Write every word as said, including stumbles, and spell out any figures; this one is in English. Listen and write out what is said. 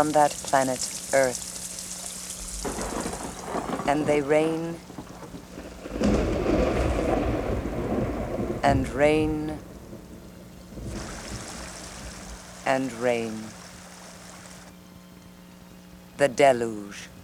on that planet Earth. And they reign and reign and reign. The deluge.